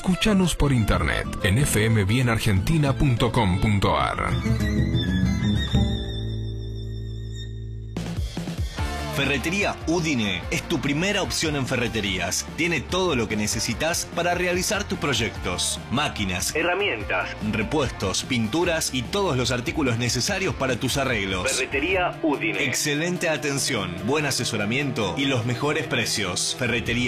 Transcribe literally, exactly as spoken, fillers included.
Escúchanos por internet en f m bien argentina punto com punto a r. Ferretería Udine es tu primera opción en ferreterías. Tiene todo lo que necesitas para realizar tus proyectos. Máquinas, herramientas, repuestos, pinturas y todos los artículos necesarios para tus arreglos. Ferretería Udine. Excelente atención, buen asesoramiento y los mejores precios. Ferretería